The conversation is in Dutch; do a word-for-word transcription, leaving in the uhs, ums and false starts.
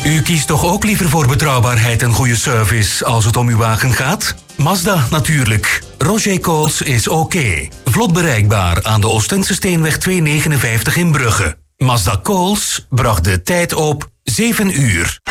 U kiest toch ook liever voor betrouwbaarheid en goede service als het om uw wagen gaat? Mazda natuurlijk. Roger Coles is oké. Vlot bereikbaar aan de Oostense Steenweg tweehonderdnegenenvijftig in Brugge. Mazda Coles bracht de tijd op zeven uur.